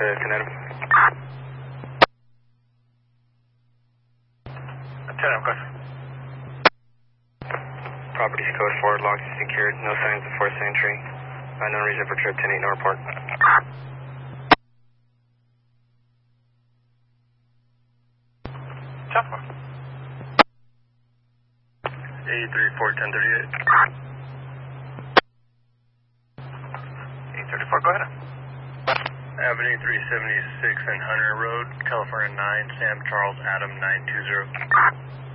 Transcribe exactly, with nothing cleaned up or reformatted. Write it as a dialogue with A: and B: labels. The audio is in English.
A: to Canada. ten, of course. Properties code four, locked and secured, no signs of forced entry. Unknown reason for trip ten eight, no report. Chopper. eight three four, ten thirty-eight. eight thirty-four, go ahead. Avenue three seventy-six and Hunter Road, California nine, Sam Charles Adam nine two zero.